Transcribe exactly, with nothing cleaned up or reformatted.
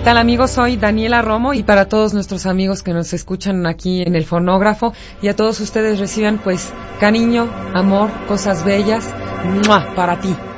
tal, amigos? Soy Daniela Romo y para todos nuestros amigos que nos escuchan aquí en el fonógrafo y a todos ustedes reciban pues cariño, amor, cosas bellas, ¡mua!, para ti.